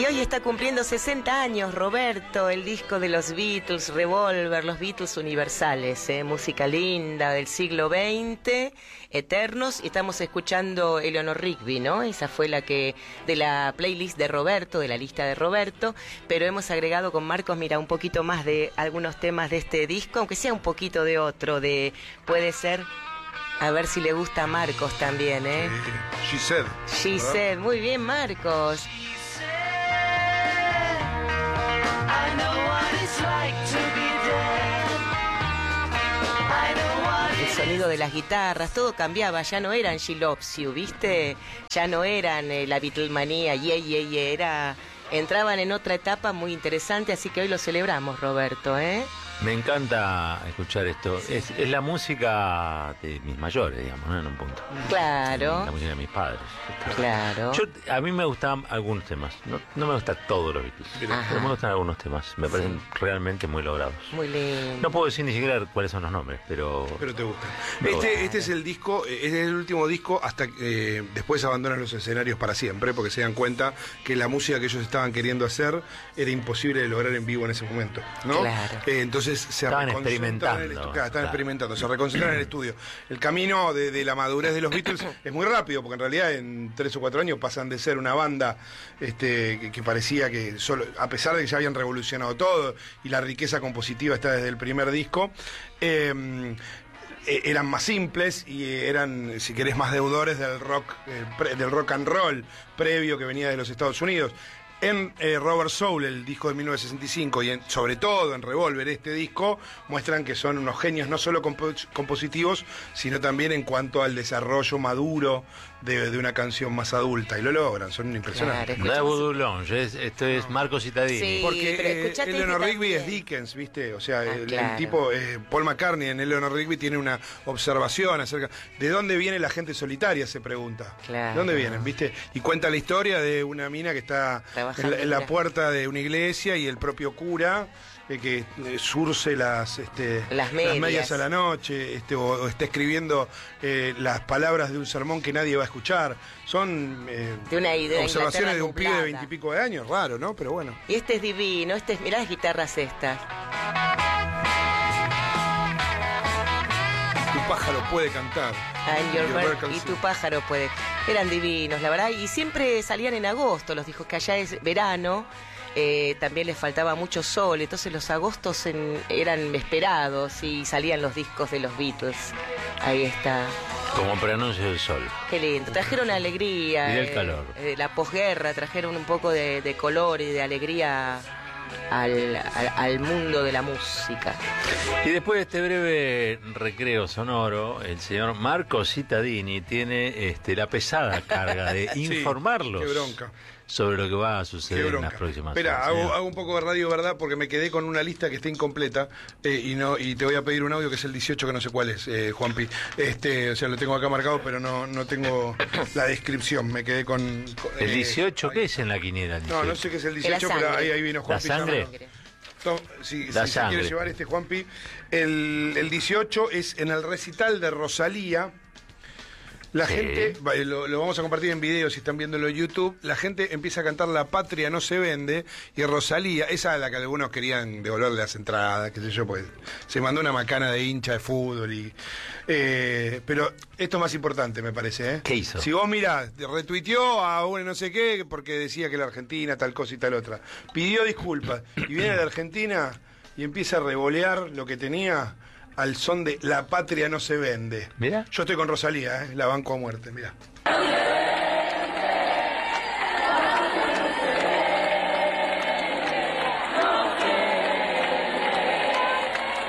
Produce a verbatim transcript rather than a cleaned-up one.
Y hoy está cumpliendo sesenta años, Roberto, el disco de los Beatles, Revolver, los Beatles universales, ¿eh? Música linda del siglo veinte, eternos, y estamos escuchando Eleanor Rigby, ¿no? Esa fue la que, de la playlist de Roberto, de la lista de Roberto, pero hemos agregado con Marcos, mira, un poquito más de algunos temas de este disco, aunque sea un poquito de otro, de, puede ser... A ver si le gusta a Marcos también, ¿eh? Sí. She Said. She Said. Muy bien, Marcos. El sonido de las guitarras, todo cambiaba, ya no eran She Loves You, ¿viste? Ya no eran eh, la Beatlemanía, yeah, yeah, yeah, era... Entraban en otra etapa muy interesante, así que hoy lo celebramos, Roberto, ¿eh? Me encanta escuchar esto. Es, es la música de mis mayores, digamos, ¿no? En un punto. Claro. La música de mis padres. Claro. Yo, a mí me gustaban algunos temas. No, no me gustan todos los Beatles, pero me gustan algunos temas. Me parecen sí. realmente muy logrados. Muy lindo. No puedo decir ni siquiera cuáles son los nombres, pero... Pero te gusta. Este, gusta. este es el disco, este es el último disco hasta que eh, después abandonan los escenarios para siempre, porque se dan cuenta que la música que ellos estaban queriendo hacer era imposible de lograr en vivo en ese momento, ¿no? Claro. Eh, entonces se estaban experimentando. En el claro, estaban claro. experimentando, se reconcentran en el estudio. El camino de, de la madurez de los Beatles es muy rápido, porque en realidad en tres o cuatro años pasan de ser una banda este, que, que parecía que solo, a pesar de que ya habían revolucionado todo y la riqueza compositiva está desde el primer disco, eh, eran más simples y eran, si querés, más deudores del rock, eh, pre, del rock and roll previo que venía de los Estados Unidos. En eh, Rubber Soul, el disco de mil novecientos sesenta y cinco, y en, sobre todo en Revolver, este disco, muestran que son unos genios no solo compo compositivos, sino también en cuanto al desarrollo maduro de, de una canción más adulta. Y lo logran, son impresionantes. Claro, no es Voodoo Lounge, es, esto es Marco Cittadini. Sí, porque eh, Eleanor este Rigby es Dickens, ¿viste? O sea, ah, el, claro. el tipo, eh, Paul McCartney en Eleanor Rigby tiene una observación acerca de dónde viene la gente solitaria, se pregunta. Claro. ¿De dónde vienen, viste? Y cuenta la historia de una mina que está en la, en la puerta de una iglesia y el propio cura eh, que eh, surce las, este, las, medias. las medias a la noche, este, o, o está escribiendo eh, las palabras de un sermón que nadie va a escuchar. Son eh, de una idea, observaciones de un nublada. pibe de veintipico de años, raro, ¿no? Pero bueno. Y este es divino, este es, mirá las guitarras estas. Tu pájaro puede cantar. And your bird, y tu pájaro puede. Eran divinos, la verdad, y siempre salían en agosto los discos, que allá es verano, eh, también les faltaba mucho sol, entonces los agostos en, eran esperados y salían los discos de los Beatles. Ahí está. Como pronuncio del sol. Qué lindo. Trajeron alegría. Y del eh, calor. Eh, la posguerra, trajeron un poco de, de color y de alegría al, al, al mundo de la música. Y después de este breve recreo sonoro, el señor Marco Cittadini tiene este, la pesada carga de informarlos. Sí, qué bronca. Sobre lo que va a suceder en las próximas Espera, horas. hago, hago un poco de radio, ¿verdad? Porque me quedé con una lista que está incompleta eh, y no y te voy a pedir un audio que es el dieciocho, que no sé cuál es, eh, Juanpi. Este, o sea, lo tengo acá marcado, pero no no tengo la descripción. Me quedé con... con ¿El dieciocho? Eh, ¿Qué es en la quiniela? El no, no sé qué es el dieciocho, pero ahí, ahí vino Juanpi. ¿La sangre? No, si, la si sangre. se quiere llevar este Juanpi. El, el dieciocho es en el recital de Rosalía. La sí. gente, lo, lo vamos a compartir en video si están viéndolo en YouTube, la gente empieza a cantar La Patria no se vende, y Rosalía, esa es la que algunos querían devolverle las entradas, qué sé yo, pues se mandó una macana de hincha de fútbol, y eh, pero esto es más importante, me parece, ¿eh? ¿Qué hizo? Si vos mirás, retuiteó a uno no sé qué, porque decía que la Argentina tal cosa y tal otra, pidió disculpas, y viene la Argentina y empieza a revolear lo que tenía al son de La Patria no se vende. Mira. Yo estoy con Rosalía, ¿eh? La banco a muerte, mira.